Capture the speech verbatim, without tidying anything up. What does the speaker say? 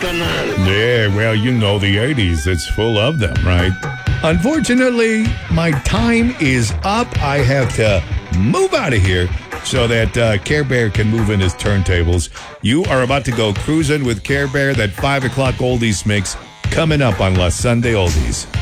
canal. Yeah, well, you know the eighties. It's full of them, right? Unfortunately, my time is up. I have to move out of here so that uh, Care Bear can move in his turntables. You are about to go cruising with Care Bear. That five o'clock oldies mix coming up on La Sunday Oldies.